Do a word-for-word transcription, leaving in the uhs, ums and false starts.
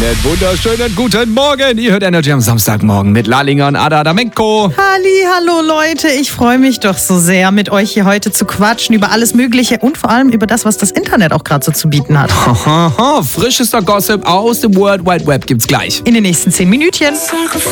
Einen wunderschönen guten Morgen. Ihr hört Energy am Samstagmorgen mit Lallinger und Ada Adamenko. Halli, hallo Leute, ich freue mich doch so sehr, mit euch hier heute zu quatschen über alles Mögliche und vor allem über das, was das Internet auch gerade so zu bieten hat. Frischester Gossip aus dem World Wide Web gibt's gleich. In den nächsten zehn Minütchen.